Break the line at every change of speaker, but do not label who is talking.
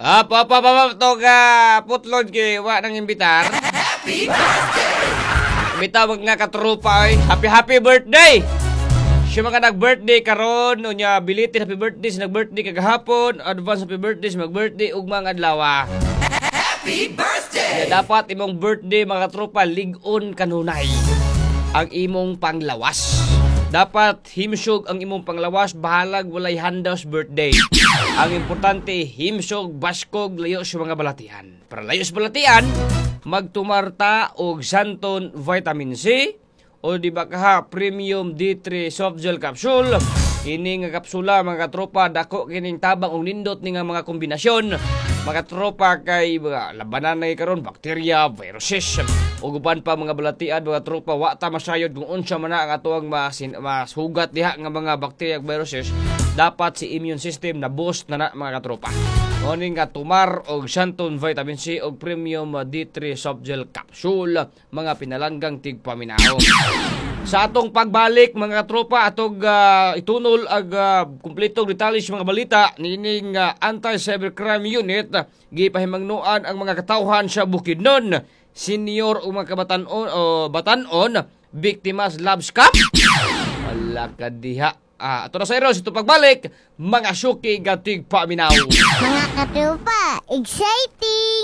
Toga putlod kay wa nang imbitar. Happy birthday! Bitaw mga katrupa ay happy birthday! Siya mga nag-birthday karon unya bilitin happy birthday sa nag-birthday kagahapon, advance happy birthday sa mag-birthday ug mga adlaw. Happy birthday! Ya, dapat imong birthday mga katrupa lig-on kanunay ang imong panglawas. Dapat himsog ang imong panglawas, bahalag walay handaw sa birthday. Ang importante, himsog, baskog, layo sa mga balatian. Para layo sa balatian, magtumarta og Santon Vitamin C o di ba kaha Premium D3 Soft Gel Capsule. Kini nga kapsula mga tropa, dako kining tabang og nindot ni nga mga kombinasyon. Mga tropa kay labanan na karon bakterya, viruses ug uban pa mga balatian mga tropa wa ta masayod kung unsa man ang atuang masugat diha nga mga bakterya ug viruses. Dapat si immune system na boost na mga tropa. Oni nga tumar og Santon Vitamin C og Premium D3 Soft Gel Capsule, mga pinalanggang tigpaminaw. Sa atong pagbalik mga tropa atog itunol ag kumpletong detalye sa mga balita nining Anti-Cybercrime Unit gipahimangnuan ang mga katawhan sa Bukidnon, senior o mga batanon biktimas love scam. Wala ka diha. Ato na sa eros ito pagbalik mga suki gatig paminaw.
Mga katrupa, exciting!